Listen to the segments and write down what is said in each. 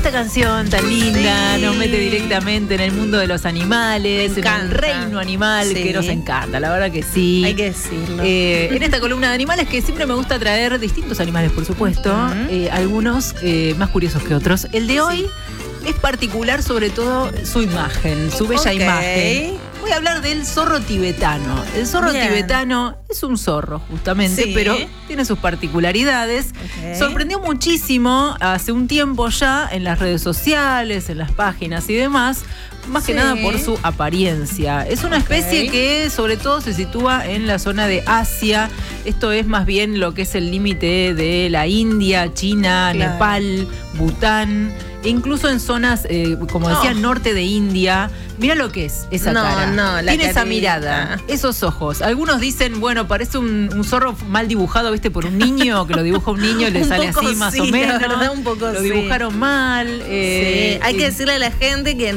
Esta canción tan linda nos mete directamente en el mundo de los animales, en el reino animal, que nos encanta, la verdad que sí. Hay que decirlo. En esta columna de animales, que siempre me gusta traer distintos animales, por supuesto, algunos más curiosos que otros. El de hoy es particular, sobre todo su imagen, su bella imagen. Voy a hablar del zorro tibetano. El zorro tibetano es un zorro, justamente, pero tiene sus particularidades. Sorprendió muchísimo hace un tiempo ya en las redes sociales, en las páginas y demás, más que nada por su apariencia. Es una especie que sobre todo se sitúa en la zona de Asia. Esto es más bien lo que es el límite de la India, China, Nepal, Bután. E incluso en zonas, como decía, norte de India. Mira lo que es esa cara. Tiene esa mirada, esos ojos. Algunos dicen, bueno, parece un zorro mal dibujado, ¿viste? Por un niño, que lo dibuja un niño y le sale así más o menos. La verdad, un poco lo dibujaron mal. Hay que decirle a la gente que en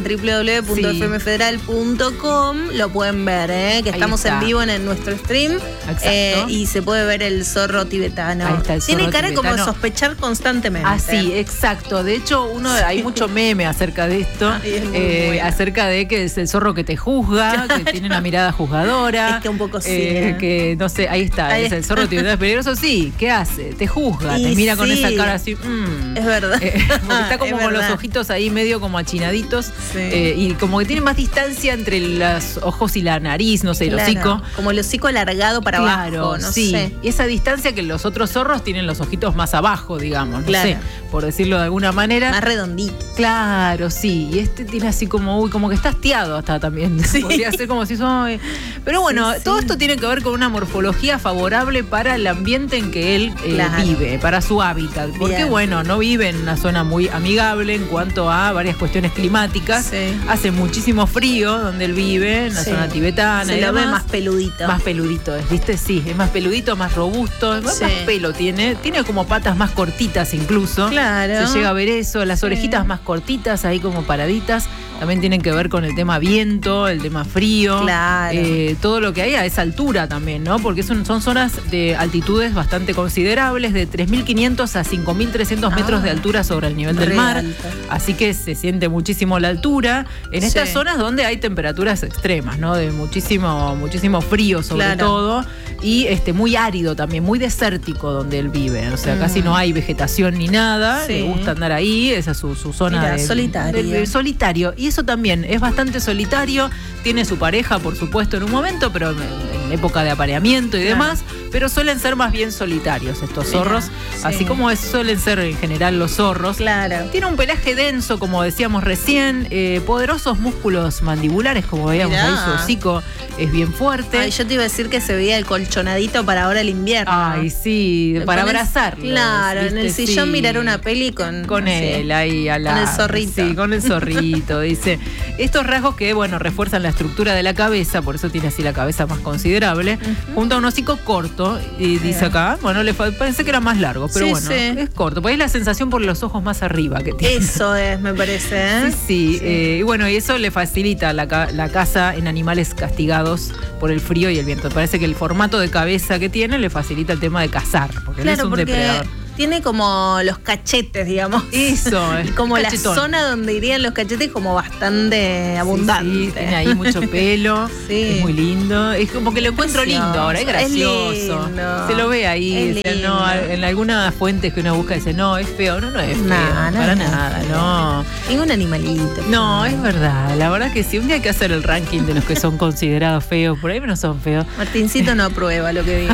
www.fmfederal.com lo pueden ver, que estamos en vivo en nuestro stream. Y se puede ver el zorro tibetano. Ahí está el zorro Tiene cara tibetano, como de sospechar constantemente. Así, exacto. De hecho, hay mucho meme acerca de esto. Acerca de que es el zorro que te juzga, que tiene una mirada juzgadora. Es que un poco que no sé, ahí está. Es el zorro tibetano. Es peligroso, sí. ¿Qué hace? Te juzga, te mira con esa cara así. Es verdad. Porque está como con los ojitos ahí medio como achinaditos. Y como que tiene más distancia entre los ojos y la nariz, no sé, el hocico. Como el hocico alargado para abajo, no sé. Y esa distancia que los otros zorros tienen los ojitos más abajo, digamos. No sé, por decirlo de alguna manera. Más redondito. Claro, sí. Y este tiene así como, como que está hastiado hasta también. Podría ser como si son... Pero bueno, todo esto tiene que ver con una morfología favorable para el ambiente en que él vive, para su hábitat. Porque bueno, no vive en una zona muy amigable en cuanto a varias cuestiones climáticas. Hace muchísimo frío donde él vive, en la zona tibetana. Se lo ve más peludito. Más peludito, ¿viste? Sí, es más peludito, más robusto. Más pelo tiene. Tiene como patas más cortitas incluso. Claro. Se llega a ver eso, las orejitas más cortitas, ahí como paraditas. También tienen que ver con el tema viento, el tema frío. Claro. Todo lo que hay a esa altura también, ¿no? Porque son zonas de altitudes bastante considerables, de 3.500 a 5.300 metros de altura sobre el nivel del mar. Así que se siente muchísimo la altura. En estas zonas donde hay temperaturas extremas, ¿no? De muchísimo frío sobre todo. Y muy árido también, muy desértico donde él vive. O sea, casi no hay vegetación ni nada. Le gusta andar ahí, esa es su zona de solitario. Y eso también es bastante solitario. Tiene su pareja, por supuesto, en un momento, pero en época de apareamiento y demás. Pero suelen ser más bien solitarios estos zorros. Así como suelen ser en general los zorros. Tiene un pelaje denso, como decíamos recién. Poderosos músculos mandibulares, como veíamos ahí, su hocico es bien fuerte. Yo te iba a decir que se veía el colchonadito para ahora el invierno. Ay, sí, para abrazarlo. Claro, ¿viste? En el sillón mirar una peli con él ahí al lado. Con el zorrito. Sí, con el zorrito, dice. Estos rasgos que, bueno, refuerzan la estructura de la cabeza, por eso tiene así la cabeza más considerable, junto a un hocico corto, y dice acá, bueno, pensé que era más largo, pero es corto, porque es la sensación por los ojos más arriba que tiene. Eso es, me parece. Y bueno, y eso le facilita la caza en animales castigados por el frío y el viento. Parece que el formato de cabeza que tiene le facilita el tema de cazar, porque él es un depredador. Tiene como los cachetes, digamos. Eso, es como la zona donde irían los cachetes, como bastante abundante. Sí, tiene ahí mucho pelo. Es muy lindo. Es como que lo encuentro lindo ahora, es gracioso. Es lindo. Se lo ve ahí. En algunas fuentes que uno busca dice, no, es feo. No es feo. Para nada, no. Ningún animalito. No, es verdad. La verdad que sí. Un día hay que hacer el ranking de los que son considerados feos. Por ahí no son feos. Martincito no aprueba lo que digo.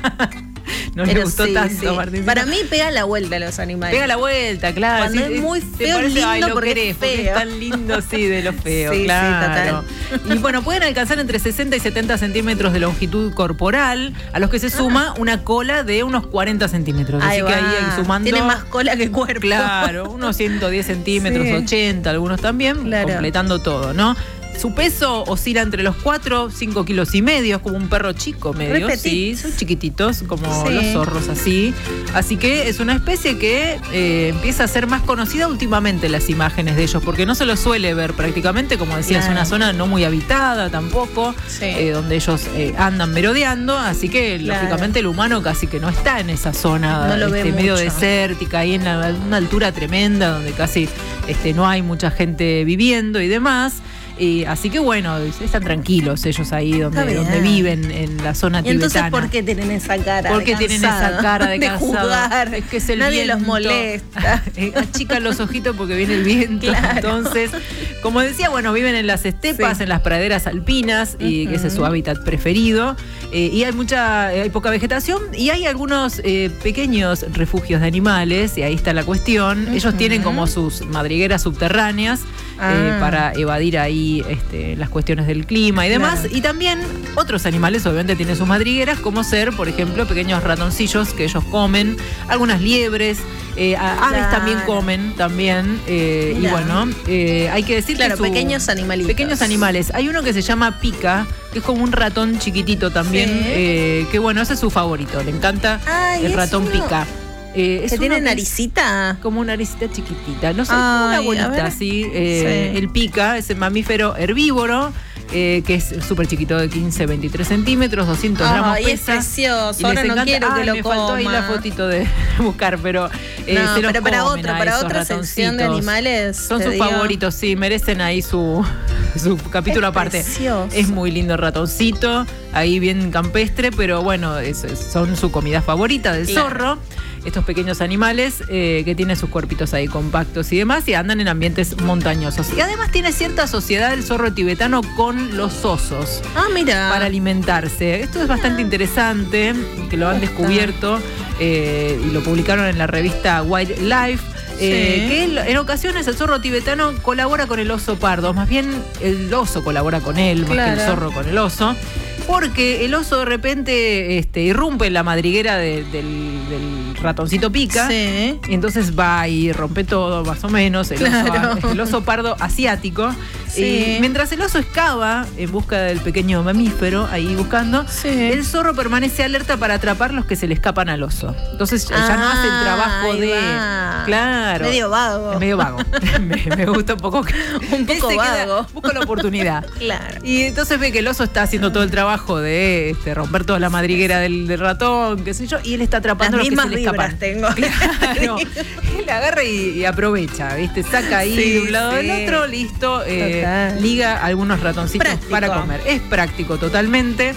No le gustó tanto, Martín. Para mí pega la vuelta a los animales. Pega la vuelta, claro. Cuando es muy feo, parece, lindo lo porque querés, es feo. porque es tan lindo, de lo feo, claro. Y bueno, pueden alcanzar entre 60 y 70 centímetros de longitud corporal, a los que se suma una cola de unos 40 centímetros. Así que ahí sumando... Tiene más cola que cuerpo. Claro, unos 110 centímetros, 80, algunos también, completando todo, ¿no? Su peso oscila entre los 4, 5 kilos y medio, es como un perro chico medio. Sí, son chiquititos, como los zorros así. Así que es una especie que empieza a ser más conocida últimamente las imágenes de ellos, porque no se los suele ver prácticamente, como decía, es una zona no muy habitada tampoco, donde ellos andan merodeando, así que lógicamente el humano casi que no está en esa zona medio desértica, ahí en una altura tremenda, donde casi no hay mucha gente viviendo y demás. Así que bueno, están tranquilos ellos ahí donde viven, en la zona tibetana. ¿Y entonces por qué tienen esa cara ¿Por qué tienen esa cara de jugar? Es que es el Nadie viento. los molesta. Achican los ojitos porque viene el viento. Claro. Entonces, como decía, bueno, viven en las estepas, en las praderas alpinas, y que ese es su hábitat preferido. Y hay poca vegetación y hay algunos pequeños refugios de animales, y ahí está la cuestión. Ellos tienen como sus madrigueras subterráneas para evadir ahí las cuestiones del clima y demás. Claro. Y también otros animales obviamente tienen sus madrigueras, como ser, por ejemplo, pequeños ratoncillos que ellos comen, algunas liebres, aves también comen también. Y bueno, hay que decir que pequeños animalitos. Pequeños animales. Hay uno que se llama Pica, que es como un ratón chiquitito también, que bueno, ese es su favorito, le encanta el ratón Pica. ¿Que tiene naricita? Como una naricita chiquitita, no sé, como una bolita así. El Pica es el mamífero herbívoro, que es súper chiquito, de 15, 23 centímetros, 200 gramos pesa. Es precioso, ahora no quiero que lo me coma. Faltó ahí la fotito de buscar, pero se los pero para comen otra sección de animales. Son sus favoritos, sí, merecen ahí su capítulo aparte. Precioso. Es muy lindo el ratoncito, ahí bien campestre, pero bueno, son su comida favorita del zorro. Estos pequeños animales que tienen sus cuerpitos ahí compactos y demás, y andan en ambientes montañosos. Y además tiene cierta sociedad el zorro tibetano con los osos. Mira. Para alimentarse. Esto es bastante interesante, que lo han descubierto y lo publicaron en la revista Wildlife. Que en ocasiones el zorro tibetano colabora con el oso pardo. Más bien el oso colabora con él, más que el zorro con el oso. Porque el oso de repente irrumpe en la madriguera del ratoncito Pica. Y entonces va y rompe todo, más o menos. El oso pardo asiático. Mientras el oso excava en busca del pequeño mamífero, ahí buscando, el zorro permanece alerta para atrapar los que se le escapan al oso. Entonces ya no hace el trabajo de... Claro. Medio vago. Medio vago. me gusta un poco vago. Busca la oportunidad. Claro. Y entonces ve que el oso está haciendo todo el trabajo de romper toda la madriguera del ratón, qué sé yo, y él está atrapando los que se le escapan. Tengo. Claro. Él agarra y aprovecha, ¿viste? Saca ahí de un lado del otro, listo. Liga algunos ratoncitos para comer. Es práctico totalmente.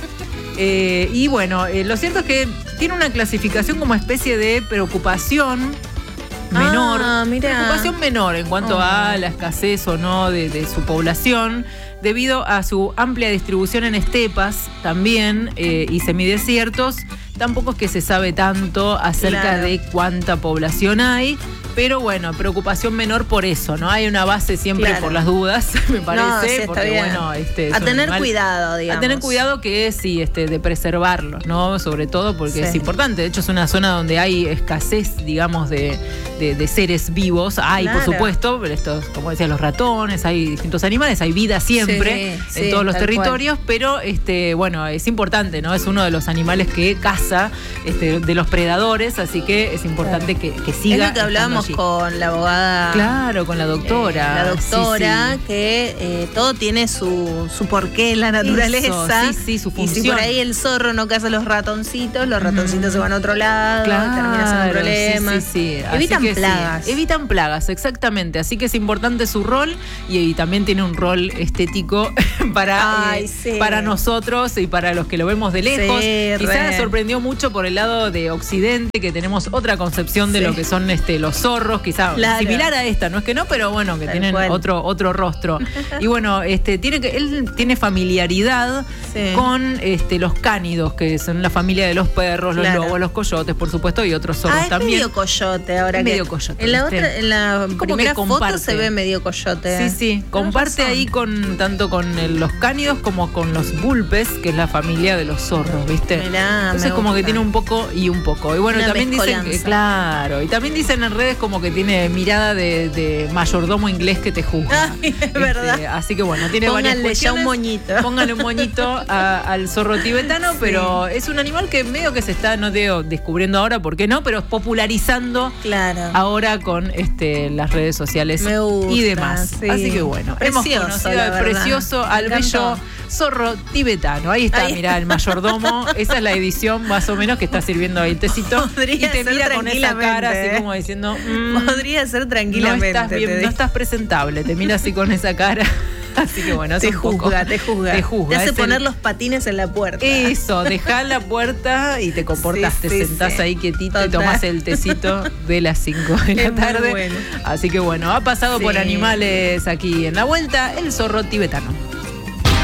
Y bueno, lo cierto es que tiene una clasificación como especie de preocupación menor. Preocupación menor en cuanto a la escasez o no de su población, debido a su amplia distribución en estepas también y semidesiertos. Tampoco es que se sabe tanto acerca de cuánta población hay. Pero bueno, preocupación menor por eso, ¿no? Hay una base siempre por las dudas, me parece. Porque bien. Bueno, a tener cuidado, digamos. A tener cuidado que es, de preservarlos, ¿no? Sobre todo porque es importante. De hecho, es una zona donde hay escasez, digamos, de seres vivos. Hay, por supuesto, estos, como decía, los ratones, hay distintos animales, hay vida siempre en todos los territorios, pero bueno, es importante, ¿no? Es uno de los animales que caza de los predadores, así que es importante que siga. Es lo que hablábamos con la abogada. Claro, con la doctora. La doctora, que todo tiene su porqué en la naturaleza. Su función. Y si por ahí el zorro no caza los ratoncitos se van a otro lado, termina siendo un problema. Evitan plagas. Evitan plagas, exactamente. Así que es importante su rol y también tiene un rol estético para nosotros y para los que lo vemos de lejos. Quizás sorprendió mucho por el lado de Occidente, que tenemos otra concepción de lo que son los zorros, quizás similar a esta, no es que no, pero bueno, que tienen otro rostro. Y bueno, él tiene familiaridad con los cánidos, que son la familia de los perros, los lobos, los coyotes, por supuesto, y otros zorros también. Es medio coyote ahora. Medio coyote. En la primera foto se ve medio coyote. Sí, comparte ahí tanto con los cánidos como con los vulpes, que es la familia de los zorros, ¿viste? Entonces como que tiene un poco y un poco. Y bueno, también dicen que, y también dicen en redes como que tiene mirada de mayordomo inglés que te juzga. Es verdad. Así que bueno, tiene varias cuestiones. Póngale un moñito al zorro tibetano, pero es un animal que medio que se está, no digo descubriendo ahora, ¿por qué no? Pero popularizando ahora con las redes sociales y demás. Así que bueno, hemos conocido al precioso, al bello zorro tibetano. Ahí está, mirá, el mayordomo. Esa es la edición más o menos que está sirviendo ahí el tecito. Podría y te mira con esa cara así como diciendo... podría ser tranquilamente. No estás bien, no estás presentable. Te mira así con esa cara. Así que bueno, te juzga. Te hace poner los patines en la puerta. Eso, dejá la puerta y te comportás, te sentás ahí quietito y tomás el tecito de las 5 de la tarde. Bueno. Así que bueno, ha pasado por animales aquí en la vuelta el zorro tibetano.